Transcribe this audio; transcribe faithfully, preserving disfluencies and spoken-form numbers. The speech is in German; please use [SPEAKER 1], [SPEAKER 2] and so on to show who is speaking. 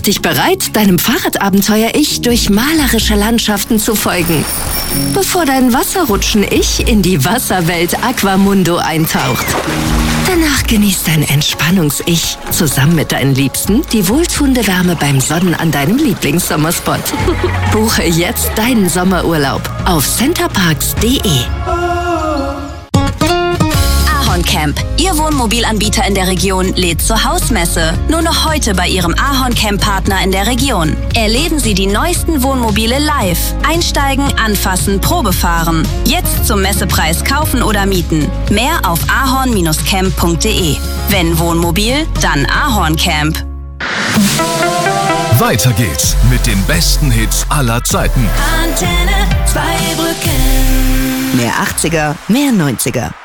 [SPEAKER 1] dich bereit, deinem Fahrradabenteuer-Ich durch malerische Landschaften zu folgen, bevor dein Wasserrutschen-Ich in die Wasserwelt Aquamundo eintaucht. Danach genießt dein Entspannungs-Ich zusammen mit deinen Liebsten die wohltuende Wärme beim Sonnen an deinem Lieblingssommerspot. Buche jetzt deinen Sommerurlaub auf centerparks punkt de.
[SPEAKER 2] Ahorncamp, Ihr Wohnmobilanbieter in der Region, lädt zur Hausmesse. Nur noch heute bei Ihrem Ahorncamp-Partner in der Region. Erleben Sie die neuesten Wohnmobile live. Einsteigen, anfassen, Probe fahren. Jetzt zum Messepreis kaufen oder mieten. Mehr auf ahorn camp punkt de. Wenn Wohnmobil, dann Ahorncamp.
[SPEAKER 3] Weiter geht's mit den besten Hits aller Zeiten.
[SPEAKER 4] Antenne Zweibrücken.
[SPEAKER 1] Mehr achtziger, mehr neunziger.